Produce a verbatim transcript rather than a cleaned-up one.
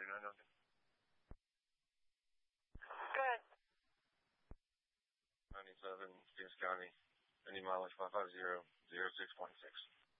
forty-nine, okay. Good. ninety-seven, Stevens County, any mileage five five zero zero six point six.